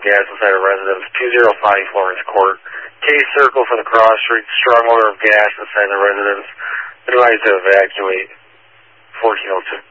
gas inside a residence, 2050 Florence Court. Case circle for the cross street, strong odor of gas inside the residence. Advised to evacuate, 1402.